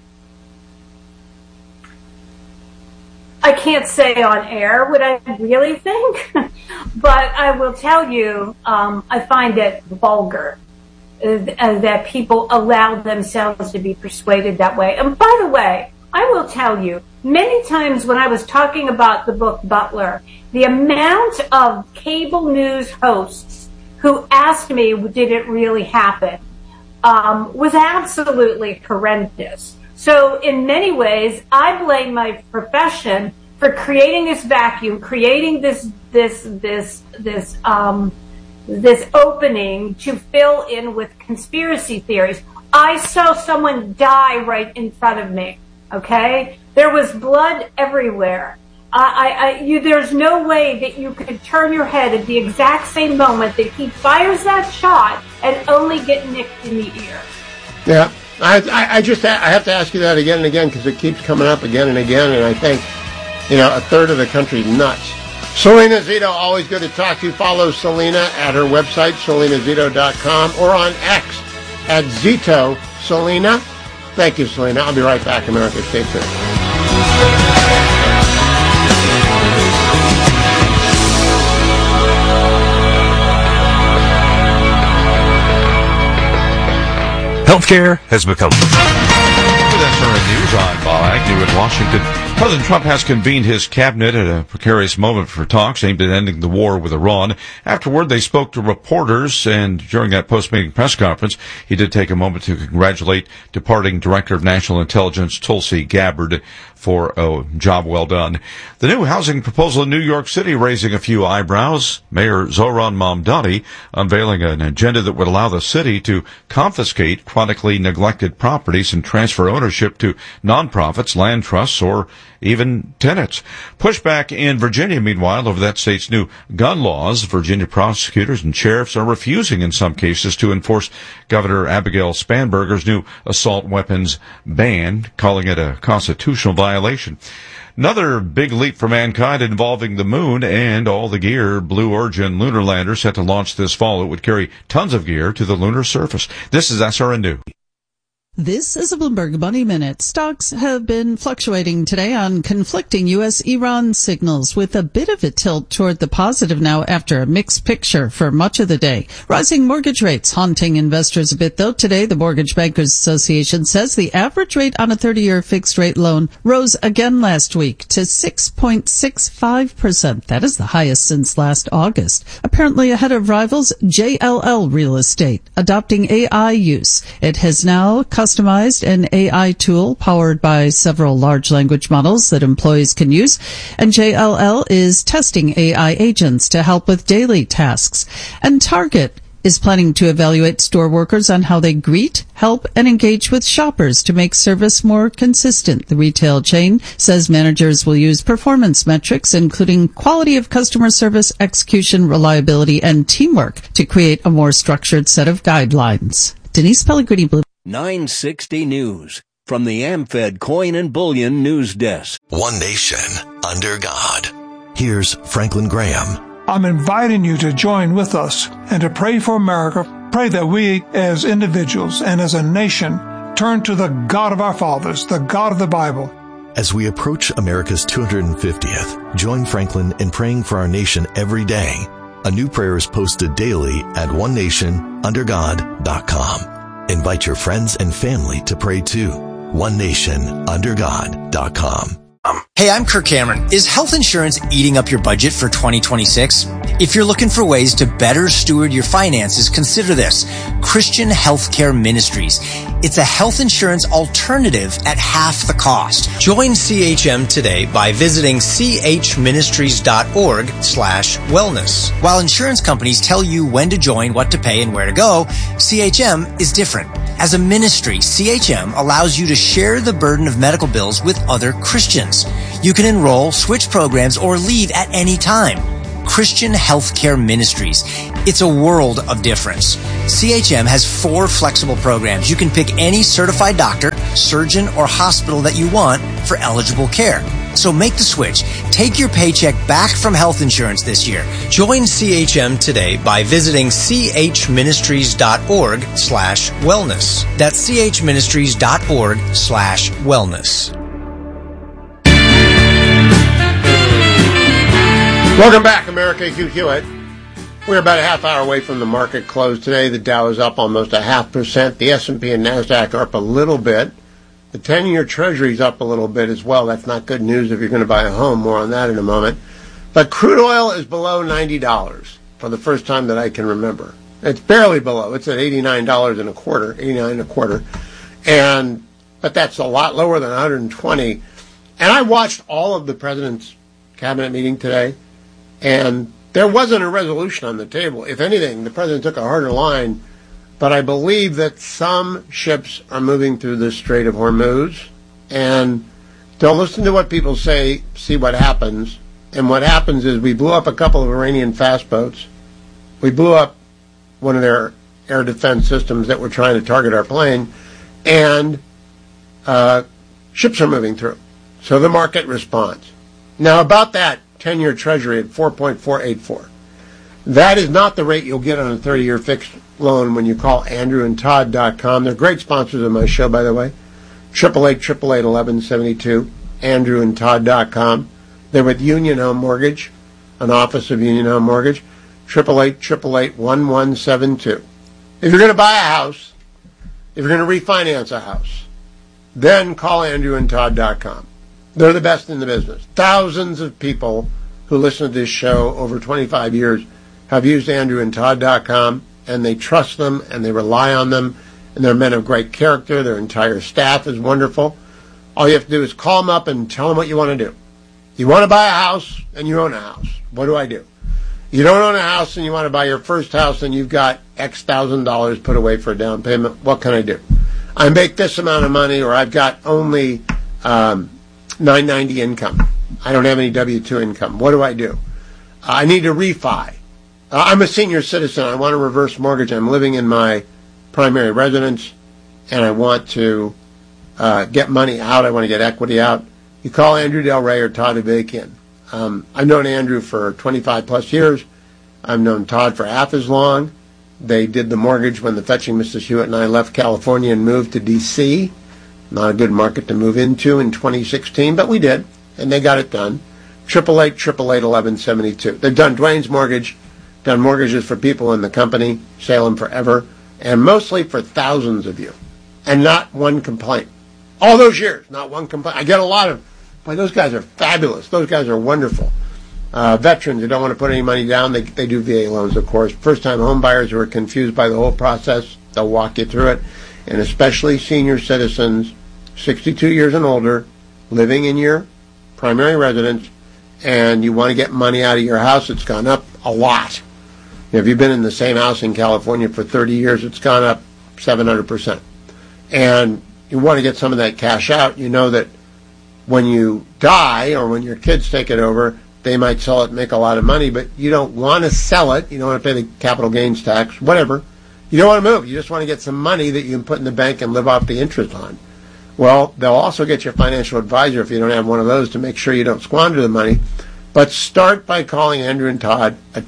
S12: I can't say on air what I really think, but I will tell you, I find it vulgar that people allow themselves to be persuaded that way. And by the way, I will tell you, many times when I was talking about the book Butler, the amount of cable news hosts who asked me, did it really happen, was absolutely horrendous. So in many ways, I blame my profession for creating this vacuum, creating this opening to fill in with conspiracy theories. I saw someone die right in front of me. Okay, there was blood everywhere. There's no way that you could turn your head at the exact same moment that he fires that shot and only get nicked in the ear.
S25: Yeah, I have to ask you that again and again because it keeps coming up again and again, and I think, a third of the country's nuts. Selena Zito, always good to talk to you. Follow Selena at her website, selenazito.com, or on X at Zito Selena. Thank you, Selena. I'll be right back, America. Stay tuned.
S7: Healthcare has become...
S17: With SRN News, I'm Bob Agnew in Washington. President Trump has convened his cabinet at a precarious moment for talks aimed at ending the war with Iran. Afterward, they spoke to reporters, and during that post-meeting press conference, he did take a moment to congratulate departing Director of National Intelligence Tulsi Gabbard for a job well done. The new housing proposal in New York City raising a few eyebrows. Mayor Zohran Mamdani unveiling an agenda that would allow the city to confiscate chronically neglected properties and transfer ownership to nonprofits, land trusts, or even tenants. Pushback in Virginia, meanwhile, over that state's new gun laws. Virginia prosecutors and sheriffs are refusing in some cases to enforce Governor Abigail Spanberger's new assault weapons ban, calling it a constitutional violation. Another big leap for mankind involving the moon and all the gear. Blue Origin lunar lander set to launch this fall. It would carry tons of gear to the lunar surface. This is SRN News.
S1: This is a Bloomberg Money Minute. Stocks have been fluctuating today on conflicting U.S.-Iran signals, with a bit of a tilt toward the positive now after a mixed picture for much of the day. Rising mortgage rates haunting investors a bit, though. Today, the Mortgage Bankers Association says the average rate on a 30-year fixed-rate loan rose again last week to 6.65%. That is the highest since last August. Apparently ahead of rivals JLL Real Estate, adopting AI use. It has now customized an AI tool powered by several large language models that employees can use, and JLL is testing AI agents to help with daily tasks. And Target is planning to evaluate store workers on how they greet, help, and engage with shoppers to make service more consistent. The retail chain says managers will use performance metrics, including quality of customer service, execution, reliability, and teamwork, to create a more structured set of guidelines. Denise Pellegrini, Blue.
S6: 960 News from the AmFed Coin and Bullion News Desk.
S10: One nation under God. Here's Franklin Graham.
S11: I'm inviting you to join with us and to pray for America. Pray that we as individuals and as a nation turn to the God of our fathers, the God of the Bible.
S10: As we approach America's 250th, join Franklin in praying for our nation every day. A new prayer is posted daily at onenationundergod.com. Invite your friends and family to pray too. onenationundergod.com.
S13: Hey, I'm Kirk Cameron. Is health insurance eating up your budget for 2026? If you're looking for ways to better steward your finances, consider this: Christian Healthcare Ministries. It's a health insurance alternative at half the cost. Join CHM today by visiting chministries.org/wellness. While insurance companies tell you when to join, what to pay, and where to go, CHM is different. As a ministry, CHM allows you to share the burden of medical bills with other Christians. You can enroll, switch programs, or leave at any time. Christian Healthcare Ministries. It's a world of difference. CHM has 4 flexible programs. You can pick any certified doctor, surgeon, or hospital that you want for eligible care. So make the switch. Take your paycheck back from health insurance this year. Join CHM today by visiting chministries.org/wellness. That's chministries.org/wellness.
S25: Welcome back, America. Hugh Hewitt. We're about a half hour away from the market close today. The Dow is up almost 0.5%. The S&P and NASDAQ are up a little bit. The 10-year Treasury is up a little bit as well. That's not good news if you're going to buy a home. More on that in a moment. But crude oil is below $90 for the first time that I can remember. It's barely below. It's at $89.25. But that's a lot lower than 120. And I watched all of the president's cabinet meeting today, and there wasn't a resolution on the table. If anything, the president took a harder line. But I believe that some ships are moving through the Strait of Hormuz, and don't listen to what people say, see what happens. And what happens is we blew up a couple of Iranian fast boats. We blew up one of their air defense systems that were trying to target our plane, and ships are moving through. So the market responds. Now about that 10-year Treasury at 4.484. That is not the rate you'll get on a 30-year fixed loan when you call AndrewandTodd.com. They're great sponsors of my show, by the way. 888-888-1172, AndrewandTodd.com. They're with Union Home Mortgage, an office of Union Home Mortgage. 888-888-1172. If you're going to buy a house, if you're going to refinance a house, then call AndrewandTodd.com. They're the best in the business. Thousands of people who listen to this show over 25 years have used AndrewandTodd.com, and they trust them, and they rely on them, and they're men of great character. Their entire staff is wonderful. All you have to do is call them up and tell them what you want to do. You want to buy a house, and you own a house. What do I do? You don't own a house, and you want to buy your first house, and you've got X $1,000 put away for a down payment. What can I do? I make this amount of money, or I've got only $990 income. I don't have any W-2 income. What do I do? I need to refi. I'm a senior citizen. I want a reverse mortgage. I'm living in my primary residence, and I want to get money out. I want to get equity out. You call Andrew Del Rey or Todd Avakian. I've known Andrew for 25 plus years. I've known Todd for half as long. They did the mortgage when the fetching Mrs. Hewitt and I left California and moved to D.C. Not a good market to move into in 2016, but we did, and they got it done. 888-888-1172. They've done Dwayne's Mortgage, done mortgages for people in the company, Salem Forever, and mostly for thousands of you, and not one complaint. All those years, not one complaint. I get a lot of, boy, those guys are fabulous. Those guys are wonderful. Veterans who don't want to put any money down, they do VA loans, of course. First-time home buyers who are confused by the whole process, they'll walk you through it. And especially senior citizens, 62 years and older, living in your primary residence, and you want to get money out of your house. It's gone up a lot. If you've been in the same house in California for 30 years, it's gone up 700%. And you want to get some of that cash out. You know that when you die or when your kids take it over, they might sell it and make a lot of money, but you don't want to sell it. You don't want to pay the capital gains tax, whatever. You don't want to move. You just want to get some money that you can put in the bank and live off the interest on. Well, they'll also get your financial advisor if you don't have one of those to make sure you don't squander the money. But start by calling Andrew and Todd at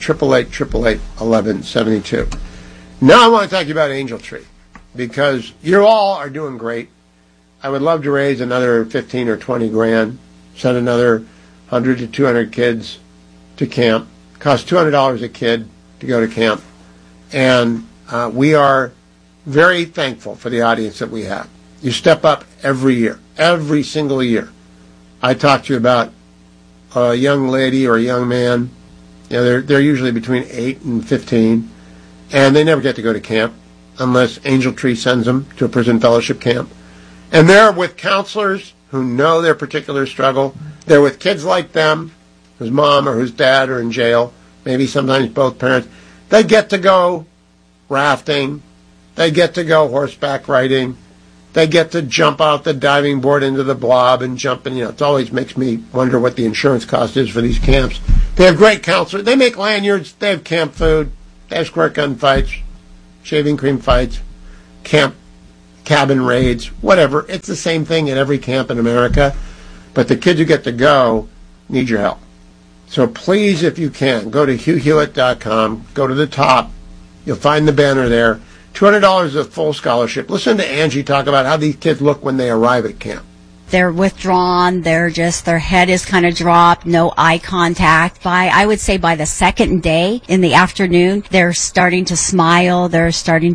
S25: 888-888-1172. Now I want to talk to you about Angel Tree, because you all are doing great. I would love to raise another 15 or 20 grand, send another 100 to 200 kids to camp. It costs $200 a kid to go to camp. And we are very thankful for the audience that we have. You step up every year, every single year. I talked to you about a young lady or a young man. You know, they're usually between 8 and 15, and they never get to go to camp unless Angel Tree sends them to a prison fellowship camp. And they're with counselors who know their particular struggle. They're with kids like them, whose mom or whose dad are in jail, maybe sometimes both parents. They get to go rafting. They get to go horseback riding. They get to jump out the diving board into the blob and jump in. You know, it always makes me wonder what the insurance cost is for these camps. They have great counselors. They make lanyards. They have camp food. They have squirt gun fights, shaving cream fights, cabin raids, whatever. It's the same thing at every camp in America. But the kids who get to go need your help. So please, if you can, go to HughHewitt.com. Go to the top. You'll find the banner there. $200 is a full scholarship. Listen to Angie talk about how these kids look when they arrive at camp.
S2: They're withdrawn. Their head is kind of dropped, no eye contact. I would say by the second day in the afternoon, they're starting to smile. They're starting